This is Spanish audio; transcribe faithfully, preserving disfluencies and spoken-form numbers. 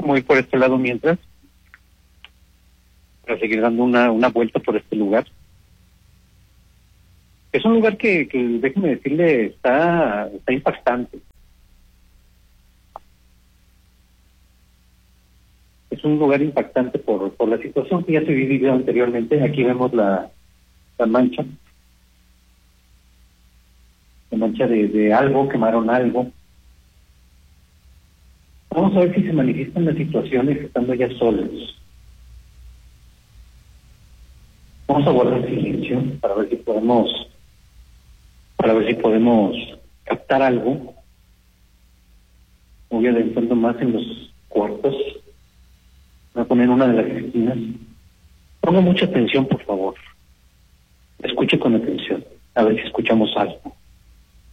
voy por este lado mientras, para seguir dando una, una vuelta por este lugar. Es un lugar que, que déjeme decirle, está, está impactante. Es un lugar impactante por, por la situación que ya se vivió anteriormente. Aquí vemos la, la mancha. La mancha de, de algo, quemaron algo. Vamos a ver si se manifiestan las situaciones estando ya solos. Vamos a guardar silencio para ver si podemos, para ver si podemos captar algo. Voy adentrando más en los cuartos. Voy a poner una de las esquinas. Ponga mucha atención, por favor. Escuche con atención, a ver si escuchamos algo.